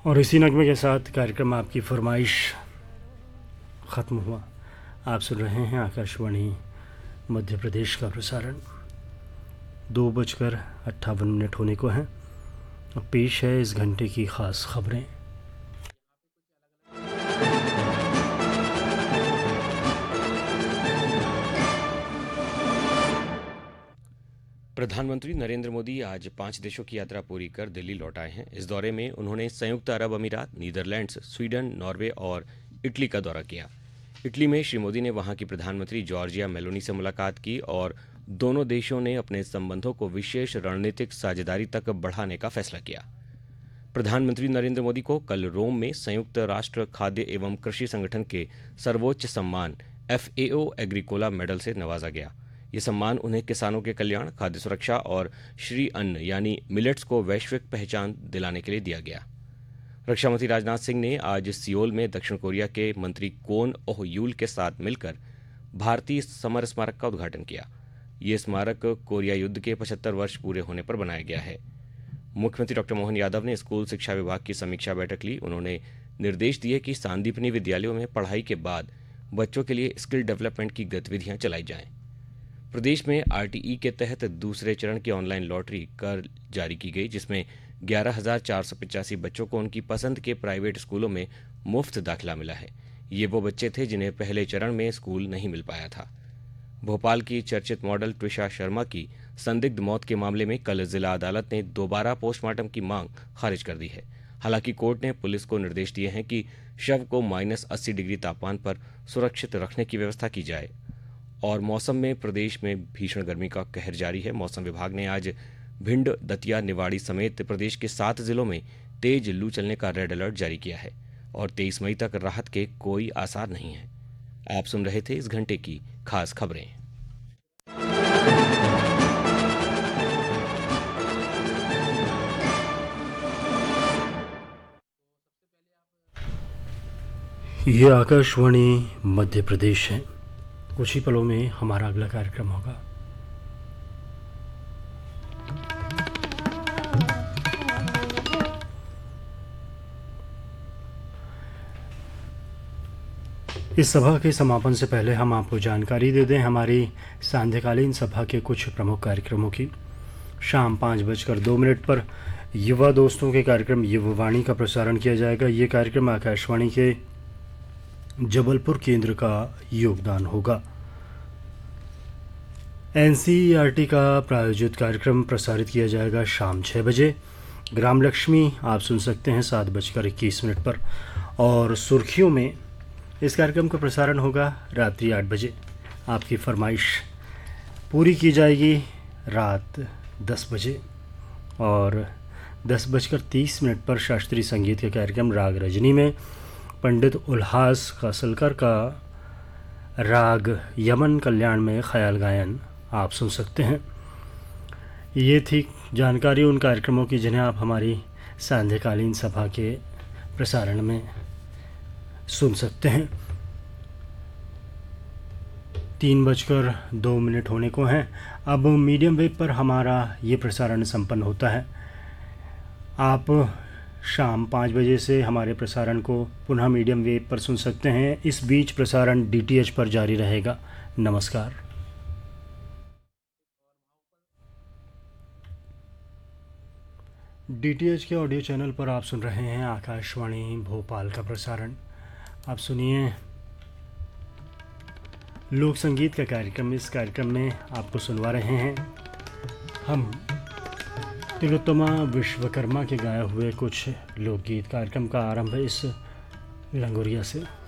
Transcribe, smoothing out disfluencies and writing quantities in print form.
और इसी नगमे के साथ कार्यक्रम आपकी फरमाइश ख़त्म हुआ। आप सुन रहे हैं आकाशवाणी मध्य प्रदेश का प्रसारण। 2:58 होने को हैं। अब पेश है इस घंटे की ख़ास खबरें। प्रधानमंत्री नरेंद्र मोदी आज 5 देशों की यात्रा पूरी कर दिल्ली लौट आए हैं। इस दौरे में उन्होंने संयुक्त अरब अमीरात, नीदरलैंड्स, स्वीडन, नॉर्वे और इटली का दौरा किया। इटली में श्री मोदी ने वहां की प्रधानमंत्री जॉर्जिया मेलोनी से मुलाकात की और दोनों देशों ने अपने संबंधों को विशेष रणनीतिक साझेदारी तक बढ़ाने का फैसला किया। प्रधानमंत्री नरेंद्र मोदी को कल रोम में संयुक्त राष्ट्र खाद्य एवं कृषि संगठन के सर्वोच्च सम्मान FAO एग्रीकोला मेडल से नवाजा गया। ये सम्मान उन्हें किसानों के कल्याण, खाद्य सुरक्षा और श्री अन्न यानी मिलेट्स को वैश्विक पहचान दिलाने के लिए दिया गया। रक्षा मंत्री राजनाथ सिंह ने आज सियोल में दक्षिण कोरिया के मंत्री कोन ओह यूल के साथ मिलकर भारतीय समर स्मारक का उद्घाटन किया। ये स्मारक कोरिया युद्ध के 75 वर्ष पूरे होने पर बनाया गया है। मुख्यमंत्री डॉक्टर मोहन यादव ने स्कूल शिक्षा विभाग की समीक्षा बैठक ली। उन्होंने निर्देश दिए कि सांदीपनी विद्यालयों में पढ़ाई के बाद बच्चों के लिए स्किल डेवलपमेंट की गतिविधियां चलाई जाएं। प्रदेश में RTE के तहत दूसरे चरण की ऑनलाइन लॉटरी कल जारी की गई, जिसमें 11,485 बच्चों को उनकी पसंद के प्राइवेट स्कूलों में मुफ्त दाखिला मिला है। ये वो बच्चे थे जिन्हें पहले चरण में स्कूल नहीं मिल पाया था। भोपाल की चर्चित मॉडल ट्विशा शर्मा की संदिग्ध मौत के मामले में कल जिला अदालत ने दोबारा पोस्टमार्टम की मांग खारिज कर दी है। हालांकि कोर्ट ने पुलिस को निर्देश दिए हैं कि शव को -80 डिग्री तापमान पर सुरक्षित रखने की व्यवस्था की जाए। और मौसम में प्रदेश में भीषण गर्मी का कहर जारी है। मौसम विभाग ने आज भिंड, दतिया, निवाड़ी समेत प्रदेश के 7 जिलों में तेज लू चलने का रेड अलर्ट जारी किया है और 23 मई तक राहत के कोई आसार नहीं है। आप सुन रहे थे इस घंटे की खास खबरें। ये आकाशवाणी मध्य प्रदेश है। कुछ ही पलों में हमारा अगला कार्यक्रम होगा। इस सभा के समापन से पहले हम आपको जानकारी दे दें हमारी सांध्यकालीन सभा के कुछ प्रमुख कार्यक्रमों की। शाम 5:02 पर युवा दोस्तों के कार्यक्रम युवावाणी का प्रसारण किया जाएगा। ये कार्यक्रम आकाशवाणी के जबलपुर केंद्र का योगदान होगा। NCERT का प्रायोजित कार्यक्रम प्रसारित किया जाएगा शाम 6 बजे। ग्राम लक्ष्मी आप सुन सकते हैं 7:21 पर और सुर्खियों में इस कार्यक्रम का प्रसारण होगा रात्रि 8 बजे। आपकी फरमाइश पूरी की जाएगी रात 10 बजे और 10:30 पर शास्त्रीय संगीत के कार्यक्रम राग रजनी में पंडित उल्हास कासलकर का राग यमन कल्याण में ख्याल गायन आप सुन सकते हैं। ये थी जानकारी उन कार्यक्रमों की जिन्हें आप हमारी सांध्यकालीन सभा के प्रसारण में सुन सकते हैं। 3:02 होने को हैं। अब मीडियम वेव पर हमारा ये प्रसारण संपन्न होता है। आप शाम 5 बजे से हमारे प्रसारण को पुनः मीडियम वेव पर सुन सकते हैं। इस बीच प्रसारण DTH पर जारी रहेगा। नमस्कार। DTH के ऑडियो चैनल पर आप सुन रहे हैं आकाशवाणी भोपाल का प्रसारण। आप सुनिए लोक संगीत का कार्यक्रम। इस कार्यक्रम में आपको सुनवा रहे हैं हम तिलोत्तमा विश्वकर्मा के गाए हुए कुछ लोकगीत। कार्यक्रम का आरंभ इस लंगोरिया से।